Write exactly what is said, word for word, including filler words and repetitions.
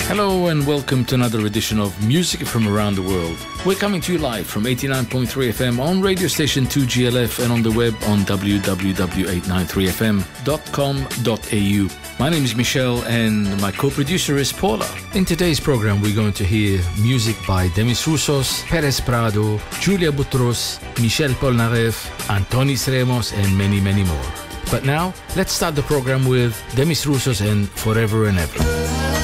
Hello and welcome to another edition of Music from Around the World. We're coming to you live from eighty-nine point three F M on radio station two G L F and on the web on w w w dot eight nine three f m dot com dot a u. My name is Michel and my co-producer is Paula. In today's program we're going to hear music by Demis Roussos, Perez Prado, Julia Boutros, Michel Polnareff, Antonis Ramos and many, many more. But now, let's start the program with Demis Roussos and Forever and Ever.